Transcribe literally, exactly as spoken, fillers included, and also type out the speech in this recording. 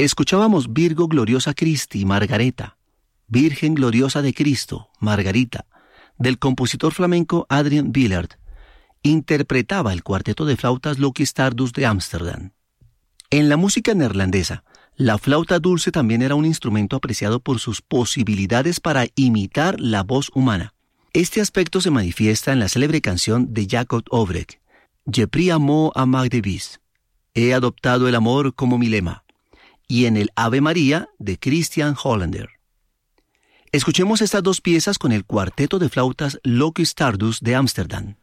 Escuchábamos Virgo Gloriosa Christi, Margareta, Virgen Gloriosa de Cristo, Margarita, del compositor flamenco Adrian Billard. Interpretaba el cuarteto de flautas Loki Stardust de Ámsterdam. En la música neerlandesa, la flauta dulce también era un instrumento apreciado por sus posibilidades para imitar la voz humana. Este aspecto se manifiesta en la célebre canción de Jacob Obrek, Je pris amour à ma devise, He adoptado el amor como mi lema, y en el Ave María de Christian Hollander. Escuchemos estas dos piezas con el cuarteto de flautas Loki Stardust de Ámsterdam.